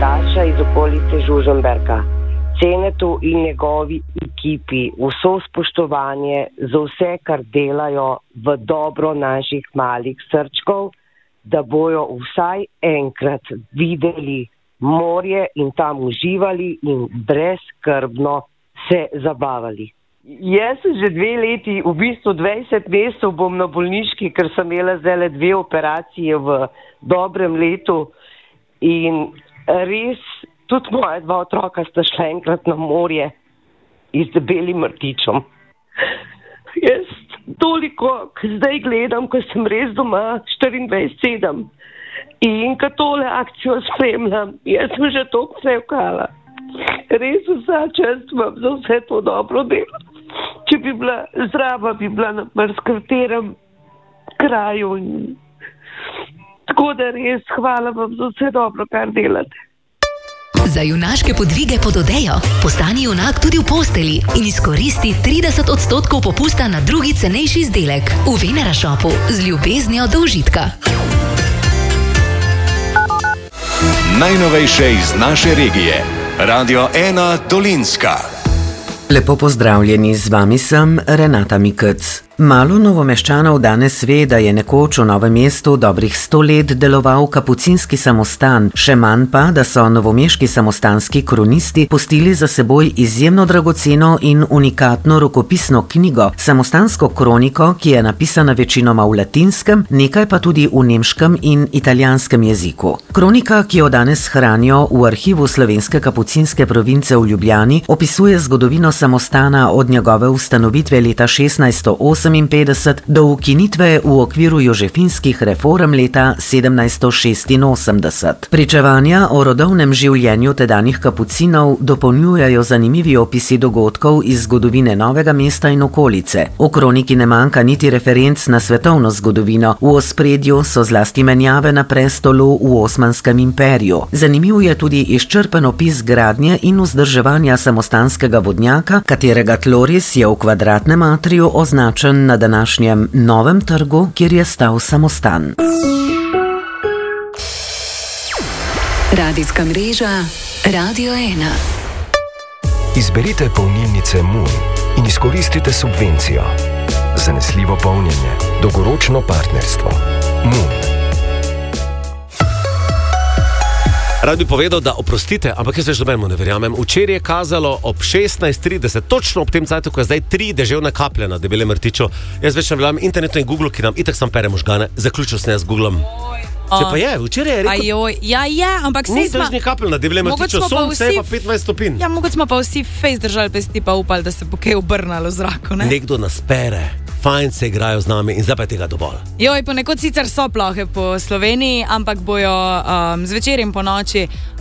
Nataša iz okolice Žužemberka. Cenetu in njegovi ekipi vso spoštovanje za vse, kar delajo v dobro naših malih srčkov, da bojo vsaj enkrat videli morje in tam uživali in brezskrbno se zabavali. Jaz sem že 2 leti, v bistvu 20 mesecev bom na bolniški, ker sem imela zdaj 2 operacije v dobrem letu in res tudi moja 2 otroka sta šla enkrat na morje z debelim rtičom. Jaz toliko, zdaj gledam, ko sem res doma 24/7 in ko tole akcijo spremljam, jaz sem že toliko sevkala. Res vsa čast vam za vse to dobro delo. Če bi bila zdrava, bi bila na marskaterem kraju. Tako da res hvala vam za vse dobro, kar delate. Za junaške podvige pod odejo postani junak tudi v posteli in izkoristi 30% popusta na drugi cenejši izdelek v Venera Shopu z ljubeznijo do užitka. Najnovejše iz naše regije. Radio 1 Dolinska. Lepo pozdravljeni, z vami sem Renata Mikec. Malo Novomeščanov danes ve, da je nekoč v Novem mestu dobrih 100 let deloval kapucinski samostan, še manj pa, da so novomeški samostanski kronisti pustili za seboj izjemno dragoceno in unikatno rokopisno knjigo, samostansko kroniko, ki je napisana večinoma v latinskem, nekaj pa tudi v nemškem in italijanskem jeziku. Kronika, ki jo danes hranijo v arhivu Slovenske kapucinske province v Ljubljani, opisuje zgodovino samostana od njegove ustanovitve leta 1658 do ukinitve v okviru jožefinskih reform leta 1786. Pričevanja o rodovnem življenju tedanjih kapucinov dopolnjujejo zanimivi opisi dogodkov iz zgodovine Novega mesta in okolice. V kroniki ne manjka niti referenc na svetovno zgodovino, v ospredju so zlasti menjave na prestolu v Osmanskem imperiju. Zanimiv je tudi izčrpen opis gradnje in vzdrževanja samostanskega vodnjaka, katerega tloris je v kvadratnem atriju označen na današnjem Novem trgu, kjer je stal samostan. Radijska mreža Radio 1. Izberite polnilnice Moon in izkoristite subvencijo. Zanesljivo polnjenje, dolgoročno partnerstvo. Moon. Rad bi povedal, da oprostite, ampak jaz več dobenemu ne verjamem. Včeraj je kazalo ob 16:30, točno ob tem cajtu, ko je zdaj 3 deževne kaplje na debelem rtiču. Jaz več ne verjamem internetu in Google, ki nam itak sam pere možgane. Zaključil sem jaz z Googlom. Če pa je, včeraj je rekel... ampak ni dežnih kapelj na debelem rtiču, sonce je pa 15 stopinj. Ja, mogoče smo pa vsi fejs držali pesti pa upali, da se bo kaj obrnalo v zraku, ne? Nekdo nas pere, fajn se igrajo z nami in zdaj pa je tega dovolj. Ponekod sicer so plohe po Sloveniji, ampak bojo zvečer in po noči